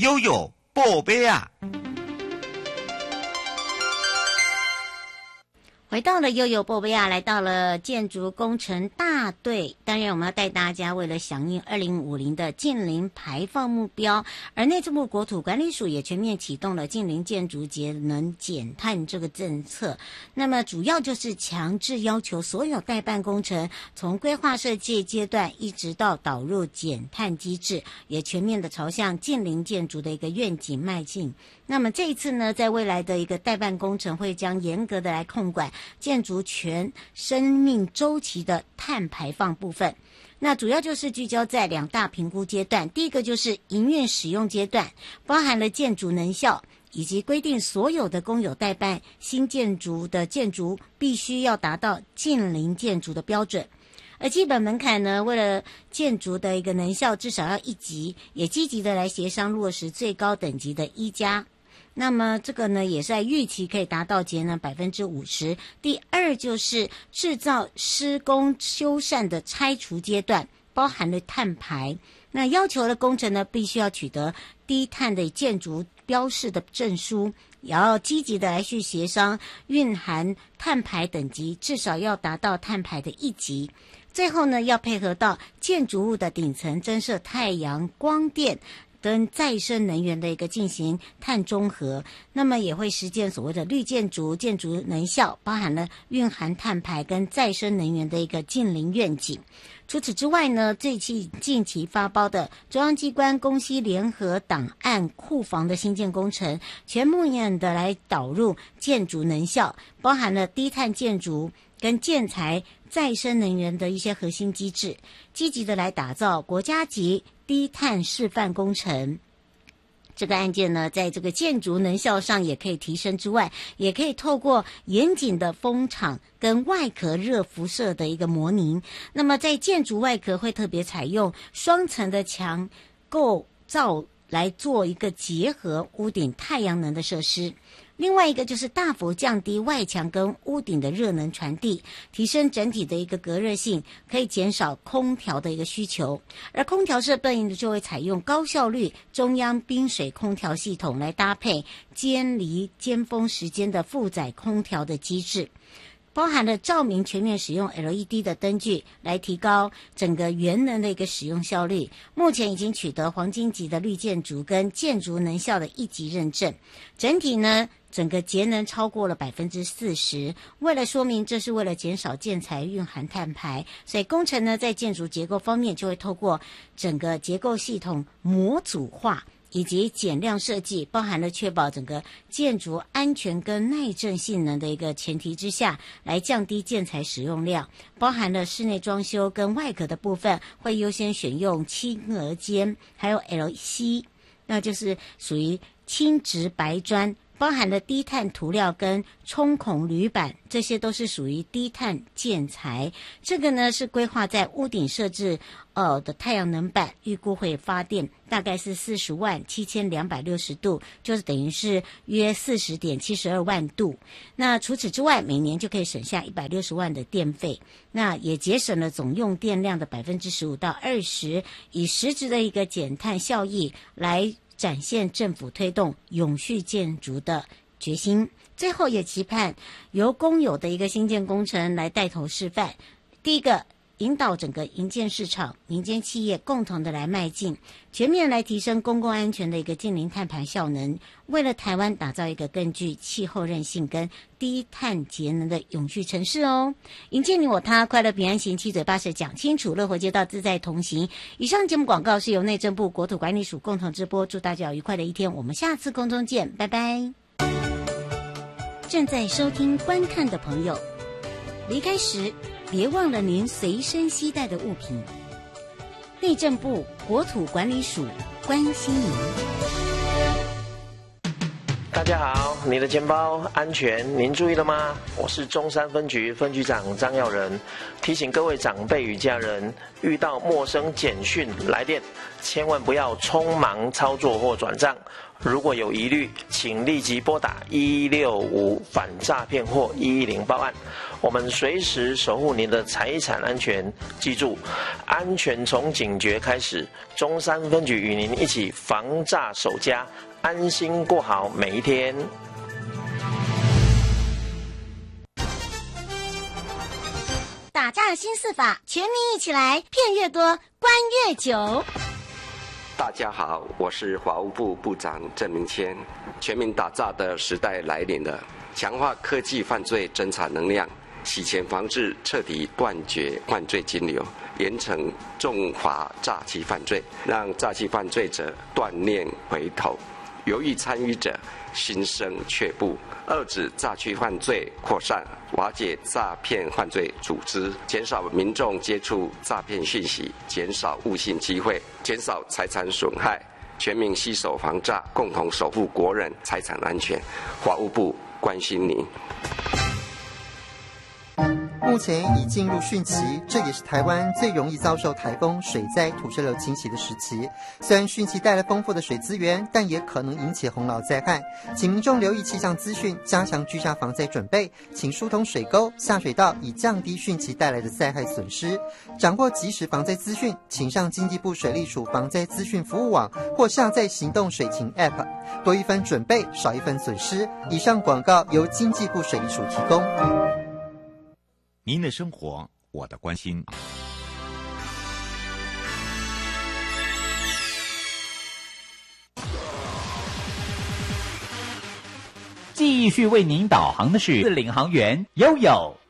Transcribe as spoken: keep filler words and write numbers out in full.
悠悠宝贝啊。 回到了悠悠波贝亚，来到了建筑工程大队。当然我们要带大家为了响应二零五零的净零排放目标，而内政部国土管理署也全面启动了净零建筑节能减碳这个政策。那么主要就是强制要求所有代办工程从规划设计阶段一直到导入减碳机制，也全面的朝向净零建筑的一个愿景迈进。那么这一次呢，在未来的一个代办工程会将严格的来控管建筑全生命周期的碳排放部分。那主要就是聚焦在两大评估阶段，第一个就是营运使用阶段，包含了建筑能效，以及规定所有的公有代办新建筑的建筑必须要达到净零建筑的标准。而基本门槛呢，为了建筑的一个能效至少要一级，也积极的来协商落实最高等级的一加。那么这个呢，也是在预期可以达到节能百分之五十。第二就是制造施工修缮的拆除阶段，包含了碳排。那要求的工程呢，必须要取得低碳的建筑标示的证书，也要积极的来去协商蕴含碳排等级，至少要达到碳排的一级。最后呢，要配合到建筑物的顶层增设太阳光电跟再生能源的一个进行碳中和，那么也会实践所谓的绿建筑，建筑能效包含了蕴含碳排跟再生能源的一个净零愿景。除此之外呢，这期近期发包的中央机关公西联合档案库房的新建工程，全面的来导入建筑能效，包含了低碳建筑跟建材再生能源的一些核心机制，积极的来打造国家级低碳示范工程。这个案件呢，在这个建筑能效上也可以提升之外，也可以透过严谨的风场跟外壳热辐射的一个模拟。那么在建筑外壳会特别采用双层的墙构造来做一个结合屋顶太阳能的设施。另外一个就是大幅降低外墙跟屋顶的热能传递，提升整体的一个隔热性，可以减少空调的一个需求。而空调设备呢，就会采用高效率中央冰水空调系统来搭配间离尖峰时间的负载空调的机制，包含了照明全面使用 L E D 的灯具，来提高整个原能的一个使用效率。目前已经取得黄金级的绿建筑跟建筑能效的一级认证，整体呢整个节能超过了百分之四十。为了说明这是为了减少建材蕴含碳排，所以工程呢在建筑结构方面就会透过整个结构系统模组化以及减量设计，包含了确保整个建筑安全跟耐震性能的一个前提之下，来降低建材使用量，包含了室内装修跟外壳的部分会优先选用轻额间，还有 L C， 那就是属于轻质白砖，包含了低碳涂料跟冲孔铝板，这些都是属于低碳建材。这个呢是规划在屋顶设置呃的太阳能板，预估会发电大概是四十万七千两百六十度，就是等于是约四十点七十二万度。那除此之外，每年就可以省下一百六十万的电费，那也节省了总用电量的百分之十五到二十，以实质的一个减碳效益来展现政府推动永续建筑的决心。最后也期盼由公有的一个新建工程来带头示范。第一个，引导整个营建市场、民间企业共同的来迈进，全面来提升公共安全的一个净零碳排效能，为了台湾打造一个更具气候韧性跟低碳节能的永续城市哦。迎接你我他，快乐平安行，七嘴八舌讲清楚，乐活街道自在同行。以上节目广告是由内政部国土管理署共同直播，祝大家有愉快的一天，我们下次空中见，拜拜。正在收听观看的朋友，离开时别忘了您随身携带的物品。内政部国土管理署关心您。 大家好，你的钱包安全，您注意了吗？我是中山分局分局长张耀仁，提醒各位长辈与家人，遇到陌生简讯来电， 千万不要匆忙操作或转账。如果有疑虑，请立即拨打一六五反诈骗或一一零报案，我们随时守护您的财产安全。记住，安全从警觉开始。中山分局与您一起防诈守家，安心过好每一天。 打诈新四法，全民一起来，骗越多，关越久。 大家好，我是法务部部长郑明谦。全民打诈的时代来临了，强化科技犯罪侦查能量，洗钱防治彻底断绝犯罪金流，严惩重罚诈欺犯罪，让诈欺犯罪者断念回头，犹豫参与者心生却步，遏止诈欺犯罪扩散，瓦解诈骗犯罪组织，减少民众接触诈骗讯息，减少误信机会，减少财产损害，全民携手防诈，共同守护国人财产安全。法务部关心您。 目前已进入汛期，这也是台湾最容易遭受台风、水灾、土石流侵袭的时期。虽然汛期带来丰富的水资源，但也可能引起洪涝灾害，请民众留意气象资讯，加强居家防灾准备，请疏通水沟、下水道，以降低汛期带来的灾害损失。掌握即时防灾资讯，请上经济部水利署防灾资讯服务网或下载行动水情 App， 多一分准备，少一分损失。以上广告由经济部水利署提供。 您的生活，我的关心。 继续为您导航的是领航员悠悠。